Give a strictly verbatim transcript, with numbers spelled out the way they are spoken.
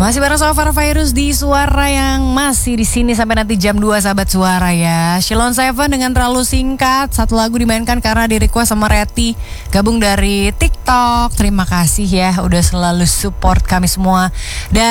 Masih bareng Sofar Virus di Suara yang masih di sini sampai nanti jam dua sahabat Suara ya. Shilon Seven dengan Terlalu Singkat. Satu lagu dimainkan karena di request sama Reti, gabung dari TikTok. Terima kasih ya udah selalu support kami semua. Dan